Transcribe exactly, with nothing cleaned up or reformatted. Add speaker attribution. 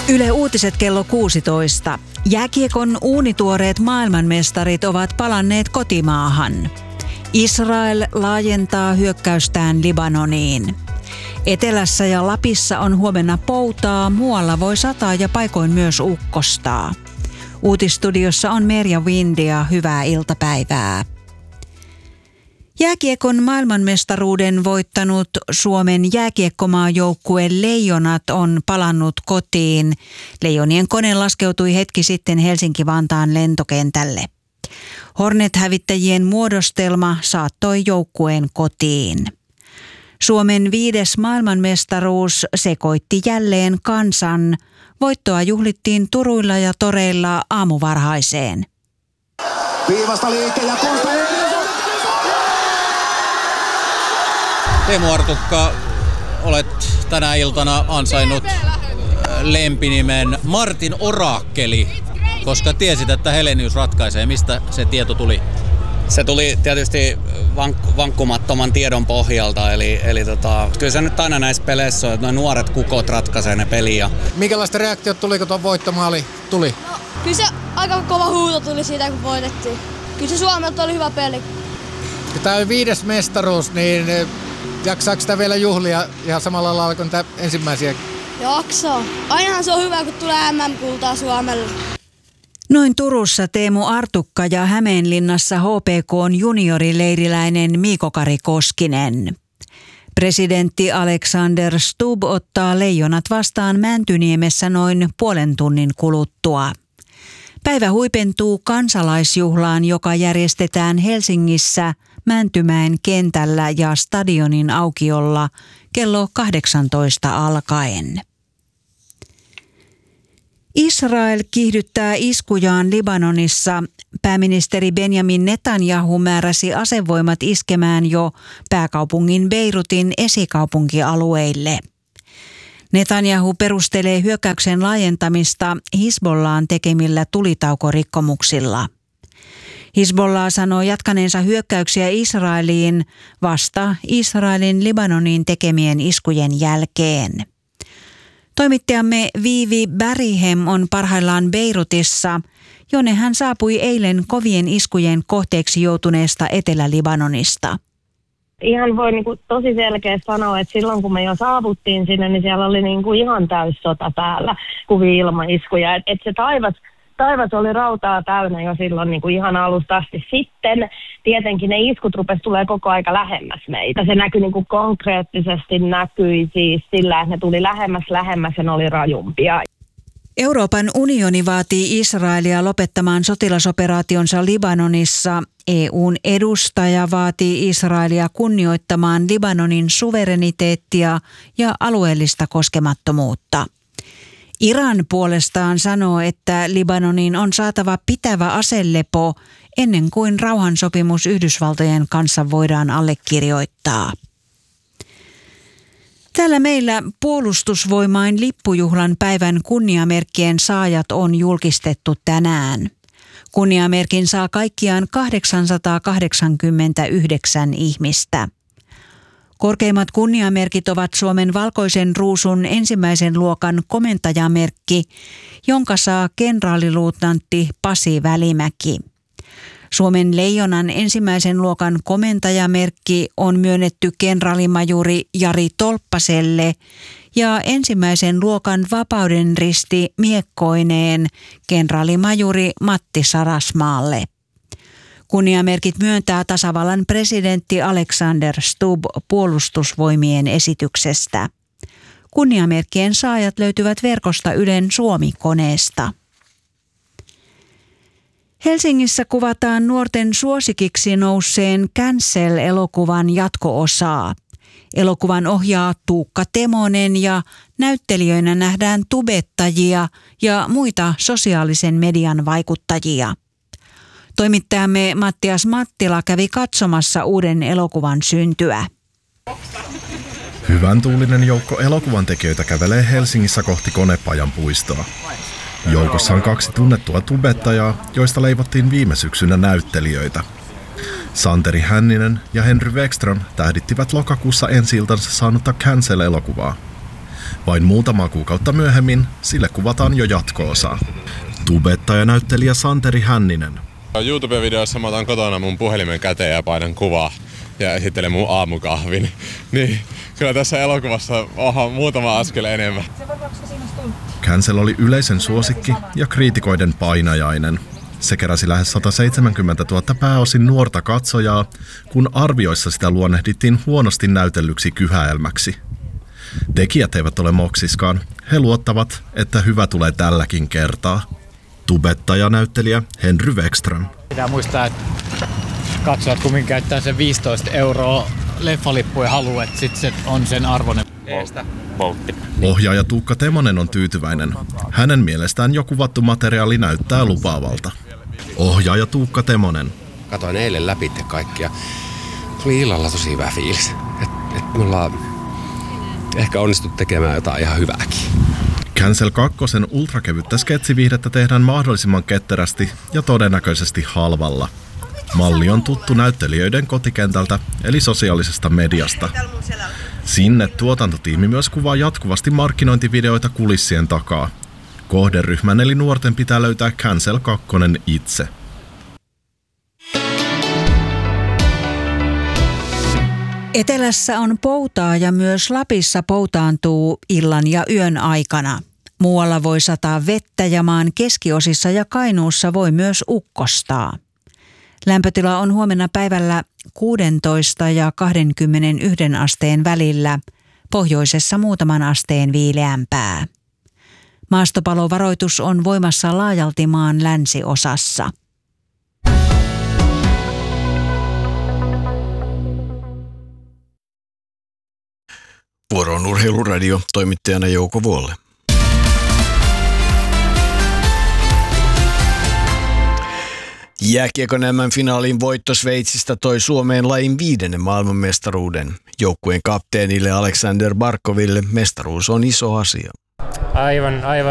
Speaker 1: Yle Uutiset kello kuusitoista. Jääkiekon uunituoreet maailmanmestarit ovat palanneet kotimaahan. Israel laajentaa hyökkäystään Libanoniin. Etelässä ja Lapissa on huomenna poutaa, muualla voi sataa ja paikoin myös ukkostaa. Uutistudiossa on Merja Windia, hyvää iltapäivää. Jääkiekon maailmanmestaruuden voittanut Suomen jääkiekkomaajoukkue Leijonat on palannut kotiin. Leijonien kone laskeutui hetki sitten Helsinki-Vantaan lentokentälle. Hornet-hävittäjien muodostelma saattoi joukkueen kotiin. Suomen viides maailmanmestaruus sekoitti jälleen kansan. Voittoa juhlittiin turuilla ja toreilla aamuvarhaiseen.
Speaker 2: Viivasta liike ja Kosta
Speaker 3: Teemu Artukka, olet tänä iltana ansainnut lempinimen Martin Oraakkeli, koska tiesit, että Helenius ratkaisee. Mistä se tieto tuli?
Speaker 4: Se tuli tietysti vank- vankkumattoman tiedon pohjalta, eli, eli tota, kyllä se nyt aina näissä peleissä on, että nuo nuoret kukot ratkaisee ne peliä.
Speaker 5: Minkälaista reaktiot tuli, kun tuon voittomaali tuli?
Speaker 6: No, kyllä se aika kova huuto tuli siitä, kun voitettiin. Kyllä se Suomelta oli hyvä peli.
Speaker 5: Tämä on viides mestaruus, niin jaksaako sitä vielä juhlia ihan samalla lailla kuin tämä ensimmäisiä?
Speaker 6: Jaksaa. Ainahan se on hyvä, kun tulee M M-kultaa Suomelle.
Speaker 1: Noin Turussa Teemu Artukka ja Hämeenlinnassa H P K:n juniorileiriläinen Miiko-Kari Koskinen. Presidentti Alexander Stubb ottaa Leijonat vastaan Mäntyniemessä noin puolen tunnin kuluttua. Päivä huipentuu kansalaisjuhlaan, joka järjestetään Helsingissä Mäntymäen kentällä ja stadionin aukiolla kello kahdeksantoista alkaen. Israel kiihdyttää iskujaan Libanonissa. Pääministeri Benjamin Netanyahu määräsi asevoimat iskemään jo pääkaupungin Beirutin esikaupunkialueille. Netanyahu perustelee hyökkäyksen laajentamista Hizbollahin tekemillä tulitaukorikkomuksilla. Hizbollah sanoo jatkaneensa hyökkäyksiä Israeliin vasta Israelin Libanoniin tekemien iskujen jälkeen. Toimittajamme Viivi Bärihem on parhaillaan Beirutissa, jonne hän saapui eilen kovien iskujen kohteeksi joutuneesta Etelä-Libanonista.
Speaker 7: Ihan voi niin kuin tosi selkeästi sanoa, että silloin kun me jo saavuttiin sinne, niin siellä oli niin kuin ihan täyssota päällä, kuvia ilmaiskuja. Että et se taivas, taivas oli rautaa täynnä jo silloin niin kuin ihan alusta asti. Sitten tietenkin ne iskut rupesi tulee koko aika lähemmäs meitä. Se näkyi niin kuin konkreettisesti näkyi siis sillä, että ne tuli lähemmäs lähemmäs ja ne oli rajumpia.
Speaker 1: Euroopan unioni vaatii Israelia lopettamaan sotilasoperaationsa Libanonissa. E U:n edustaja vaatii Israelia kunnioittamaan Libanonin suvereniteettia ja alueellista koskemattomuutta. Iran puolestaan sanoo, että Libanonin on saatava pitävä aselepo ennen kuin rauhansopimus Yhdysvaltojen kanssa voidaan allekirjoittaa. Täällä meillä Puolustusvoimain lippujuhlan päivän kunniamerkkien saajat on julkistettu tänään. Kunniamerkin saa kaikkiaan kahdeksansataakahdeksankymmentäyhdeksän ihmistä. Korkeimmat kunniamerkit ovat Suomen valkoisen ruusun ensimmäisen luokan komentajamerkki, jonka saa kenraaliluutnantti Pasi Välimäki. Suomen Leijonan ensimmäisen luokan komentajamerkki on myönnetty kenraalimajuri Jari Tolppaselle ja ensimmäisen luokan Vapauden risti miekkoineen kenraalimajuri Matti Sarasmaalle. Kunniamerkit myöntää tasavallan presidentti Alexander Stubb Puolustusvoimien esityksestä. Kunniamerkkien saajat löytyvät verkosta Ylen Suomi-koneesta. Helsingissä kuvataan nuorten suosikiksi nousseen Cancel-elokuvan jatko-osaa. Elokuvan ohjaa Tuukka Temonen ja näyttelijöinä nähdään tubettajia ja muita sosiaalisen median vaikuttajia. Toimittajamme Mattias Mattila kävi katsomassa uuden elokuvan syntyä.
Speaker 8: Hyvän tuulinen joukko elokuvan tekijöitä kävelee Helsingissä kohti Konepajan puistoa. Joukossa on kaksi tunnettua tubettajaa, joista leivottiin viime syksynä näyttelijöitä. Santeri Hänninen ja Henry Wexström tähdittivät lokakuussa ensi-iltansa saanutta Cancel-elokuvaa. Vain muutama kuukautta myöhemmin sille kuvataan jo jatko-osaa. Tubettaja-näyttelijä Santeri Hänninen.
Speaker 9: YouTube-videossa mä otan kotona mun puhelimen käteen ja painan kuvaa ja esittelen mun aamukahvin. Niin kyllä tässä elokuvassa onhan muutama askel enemmän.
Speaker 8: Cancel oli yleisen suosikki ja kriitikoiden painajainen. Se keräsi lähes sata seitsemänkymmentätuhatta pääosin nuorta katsojaa, kun arvioissa sitä luonnehdittiin huonosti näytellyksi kyhäelmäksi. Tekijät eivät ole moksiskaan. He luottavat, että hyvä tulee tälläkin kertaa. Tubettaja-näyttelijä Henry Wexström.
Speaker 10: Pitää muistaa, että katsojat kummin käyttää sen viisitoista euroa leffalippuja haluaa, että sit se on sen arvoinen.
Speaker 8: Ohjaaja Tuukka Temonen on tyytyväinen. Hänen mielestään jo kuvattu materiaali näyttää lupaavalta. Ohjaaja Tuukka Temonen.
Speaker 11: Katoin eilen läpi kaikkia. Tuli illalla tosi hyvä fiilis. Et, et me ollaan ehkä onnistuttu tekemään jotain ihan hyvääkin.
Speaker 8: Cancel kakkosen ultrakevyttä sketsiviihdettä tehdään mahdollisimman ketterästi ja todennäköisesti halvalla. Malli on tuttu näyttelijöiden kotikentältä eli sosiaalisesta mediasta. Sinne tuotantotiimi myös kuvaa jatkuvasti markkinointivideoita kulissien takaa. Kohderyhmän eli nuorten pitää löytää Cancel kakkonen itse.
Speaker 1: Etelässä on poutaa ja myös Lapissa poutaantuu illan ja yön aikana. Muualla voi sataa vettä ja maan keskiosissa ja Kainuussa voi myös ukkostaa. Lämpötila on huomenna päivällä kuusitoista ja kaksikymmentäyksi asteen välillä, pohjoisessa muutaman asteen viileämpää. Maastopalovaroitus on voimassa laajalti maan länsiosassa.
Speaker 12: Vuoro on Urheiluradio, toimittajana Jouko Vuolle. Jääkiekon M M-finaalin voitto Sveitsistä toi Suomeen lajin viidennen maailmanmestaruuden. Joukkueen kapteenille Aleksander Barkoville mestaruus on iso asia.
Speaker 13: Aivan, aivan